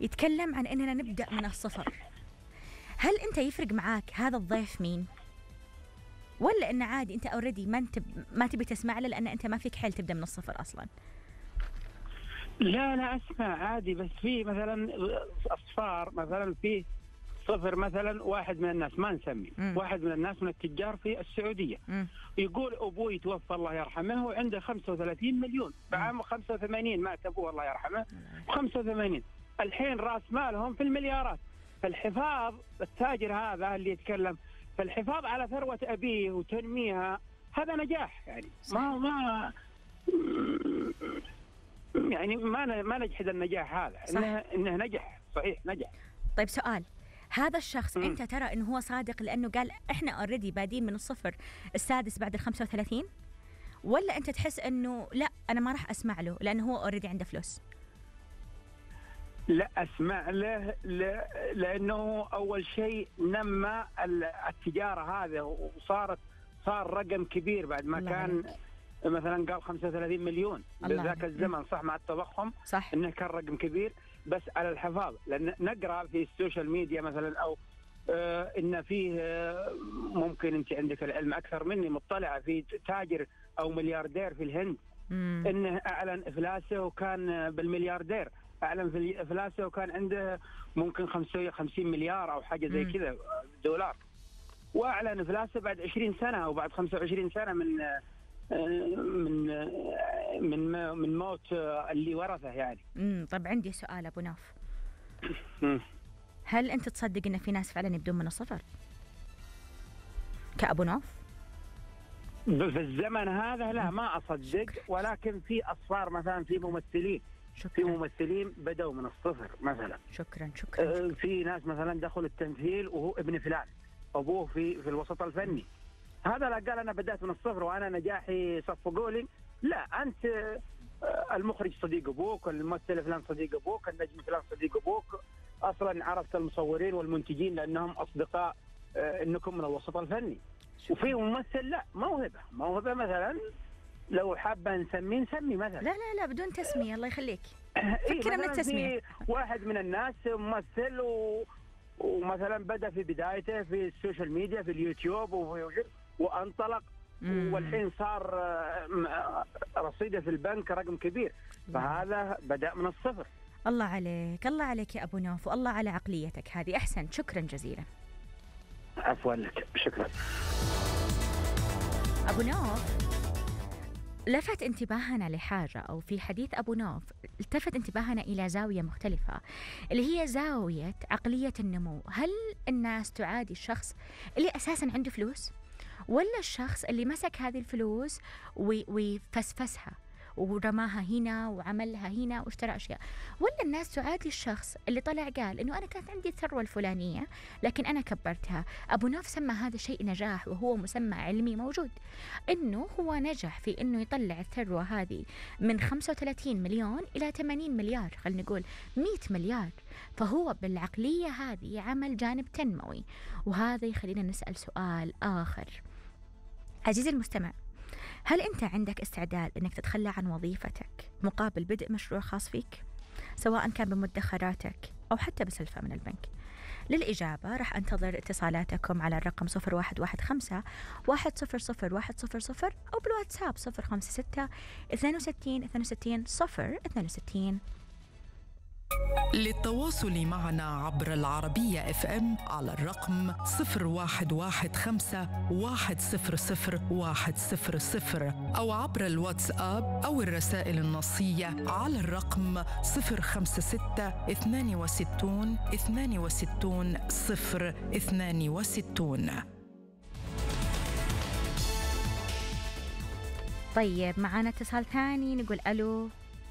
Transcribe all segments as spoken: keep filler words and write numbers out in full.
يتكلم عن أننا نبدأ من الصفر. هل أنت يفرق معاك هذا الضيف مين؟ ولا إنه عادي أنت أوريدي ما أنت ما تبي تسمع له لأن أنت ما فيك حيل تبدأ من الصفر أصلاً؟ لا لا أسمع عادي، بس في مثلا أصفار، مثلا في صفر مثلا واحد من الناس ما نسمي م. واحد من الناس من التجار في السعودية م. يقول أبوي توفى الله يرحمه وعنده خمسة وثلاثين مليون بعام خمسة وثمانين مات أبوه الله يرحمه خمسة وثمانين، الحين رأس مالهم في المليارات. فالحفاظ التاجر هذا اللي يتكلم، فالحفاظ على ثروة أبيه وتنميها هذا نجاح يعني. ما ما يعني ما ما نجحد النجاح هذا، إنه إنه نجح صحيح نجح. طيب سؤال، هذا الشخص م. أنت ترى إنه هو صادق لأنه قال إحنا أوريدي بادين من الصفر السادس بعد الخمسة وثلاثين، ولا أنت تحس إنه لا أنا ما راح أسمع له لأنه هو أوريدي عنده فلوس؟ لا أسمع له لأنه أول شيء نمى التجارة هذا وصارت صار رقم كبير بعد ما كان عليك. مثلا قال خمسة وثلاثين مليون بذاك الزمن صح مع التضخم صح. إنه كان رقم كبير، بس على الحفاظ. لأن نقرأ في السوشيال ميديا مثلا أو آه إن فيه آه ممكن أنت عندك العلم أكثر مني مطلعة في تاجر أو ملياردير في الهند مم. إنه أعلن إفلاسه وكان بالملياردير أعلن في إفلاسه وكان عنده ممكن خمسة وخمسين مليار أو حاجة زي كذا دولار، وأعلن إفلاسه بعد عشرين سنة أو بعد خمسة وعشرين سنة من من من من موت اللي ورثه يعني. امم طب عندي سؤال أبو نوف، هل أنت تصدق إن في ناس فعلا يبدون من الصفر كأبو نوف؟ في الزمن هذا لا ما أصدق، ولكن في أصفار مثلا في ممثلين شكرا. في ممثلين بدأوا من الصفر مثلا. شكرا شكرا, شكرا. في ناس مثلا دخلوا التمثيل وهو ابن فلان أبوه في في الوسط الفني، هذا لا قال أنا بدأت من الصفر وأنا نجاحي صفقوا لي. لا، أنت المخرج صديق أبوك، الممثل فلان صديق أبوك، النجم فلان صديق أبوك، أصلا عرفت المصورين والمنتجين لأنهم أصدقاء إنكم من الوسط الفني. وفي ممثل لا موهبة موهبة مثلا لو حابة نسميه نسمي مثلا. لا لا لا بدون تسمية الله يخليك. فكرة من التسمية. واحد من الناس ممثل و... ومثلا بدأ في بدايته في السوشيال ميديا في اليوتيوب وفي... وانطلق مم. والحين صار رصيده في البنك رقم كبير، فهذا بدأ من الصفر. الله عليك الله عليك يا أبو نوف، والله على عقليتك هذه. أحسن، شكرا جزيلا. عفوا لك، شكرا. أبو نوف لفت انتباهنا لحاجة، أو في حديث أبو نوف التفت انتباهنا إلى زاوية مختلفة اللي هي زاوية عقلية النمو. هل الناس تعادي الشخص اللي أساساً عنده فلوس، ولا الشخص اللي مسك هذه الفلوس وفسفسها ورماها هنا وعملها هنا واشترى أشياء، ولا الناس تعادي الشخص اللي طلع قال إنه أنا كانت عندي الثروة الفلانية لكن أنا كبرتها؟ أبو نوف سمى هذا شيء نجاح، وهو مسمى علمي موجود، إنه هو نجح في إنه يطلع الثروة هذه من خمسة وثلاثين مليون إلى ثمانين مليار، خلينا نقول مئة مليار. فهو بالعقلية هذه عمل جانب تنموي. وهذا يخلينا نسأل سؤال آخر. عزيزي المستمع، هل أنت عندك استعداد أنك تتخلى عن وظيفتك مقابل بدء مشروع خاص فيك، سواء كان بمدخراتك أو حتى بسلفة من البنك؟ للإجابة راح أنتظر اتصالاتكم على الرقم صفر واحد واحد خمسة واحد صفر صفر واحد صفر صفر أو بالواتساب صفر خمسة ستة اثنين وستين اثنين وستين صفر اثنين وستين. للتواصل معنا عبر العربية اف ام على الرقم صفر واحد واحد خمسة واحد صفر صفر واحد صفر صفر أو عبر الواتساب أو الرسائل النصية على الرقم صفر خمسة ستة اثنين وستين اثنين وستين صفر اثنين وستين. طيب معنا اتصال ثاني، نقول ألو.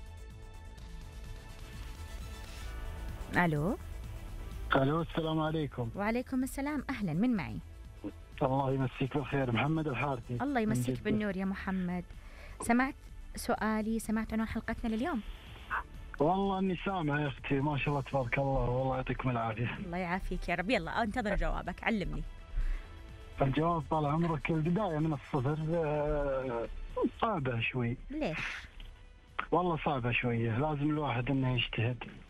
ألو. ألو، السلام عليكم. وعليكم السلام، أهلا، من معي؟ الله يمسيك بالخير، محمد الحارثي. الله يمسيك بالنور يا محمد. سمعت سؤالي؟ سمعت عنوان حلقتنا لليوم؟ والله اني سامع يا اختي، ما شاء الله تبارك الله، والله يعطيكم العافيه. الله يعافيك يا رب. يلا انتظر جوابك، علمني. الجواب طال عمرك، البدايه من الصفر صعبه شوي. ليش؟ والله صعبه شويه، لازم الواحد انه يجتهد